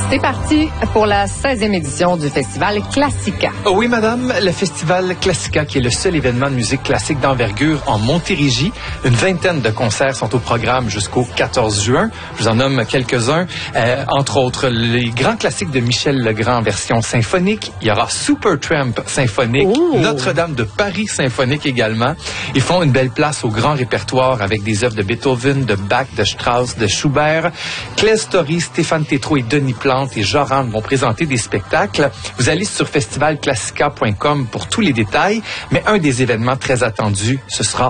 C'est parti pour la 16e édition du Festival Classica. Oui, madame, le Festival Classica, qui est le seul événement de musique classique d'envergure en Montérégie. Une vingtaine de concerts sont au programme jusqu'au 14 juin. Je vous en nomme quelques-uns. Entre autres, les grands classiques de Michel Legrand en version symphonique. Il y aura Supertramp symphonique, Notre-Dame de Paris symphonique également. Ils font une belle place au grand répertoire avec des œuvres de Beethoven, de Bach, de Strauss, de Schubert. Claire Story, Stéphane Tétrault et Denis Plante et Joran vont présenter des spectacles. Vous allez sur festivalclassica.com pour tous les détails, mais un des événements très attendus, ce sera